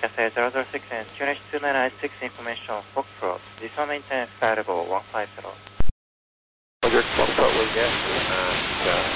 Cathay 006 and QNH 2996 information Foxtrot. This one maintenance variable 150. Roger, Foxtrot, we get, and